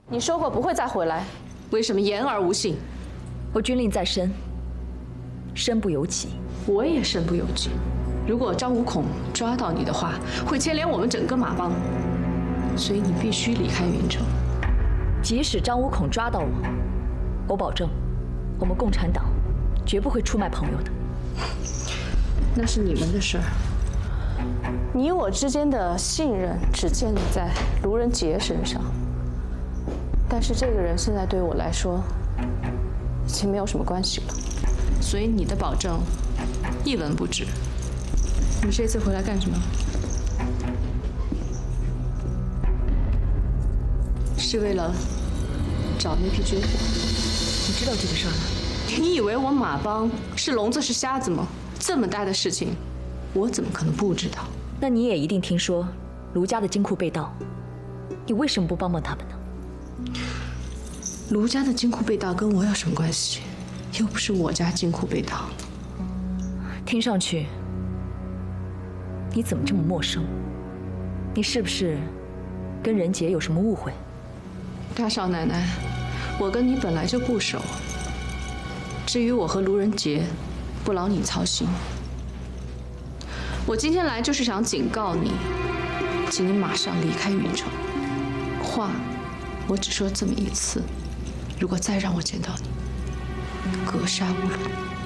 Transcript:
你说过不会再回来， 为什么言而无信？ 我军令在身，身不由己。 我也身不由己。如果张无孔抓到你的话，会牵连我们整个马帮，所以你必须离开云城。 即使张无孔抓到我保证，我们共产党绝不会出卖朋友的。 那是你们的事儿。 你我之间的信任只建立在卢仁杰身上，但是这个人现在对我来说已经没有什么关系了。 所以你的保证一文不值。你这次回来干什么？是为了找那批军火。 你知道这个事儿吗？ 你以为我马帮是聋子是瞎子吗？这么大的事情，我怎么可能不知道？ 那你也一定听说卢家的金库被盗，你为什么不帮帮他们呢？ 卢家的金库被盗跟我有什么关系？又不是我家金库被盗。 听上去，你怎么这么陌生？你是不是跟任杰有什么误会？ 大少奶奶，我跟你本来就不熟。至于我和卢仁杰，不劳你操心。我今天来就是想警告你，请你马上离开云城。话我只说这么一次，如果再让我见到你，格杀勿论。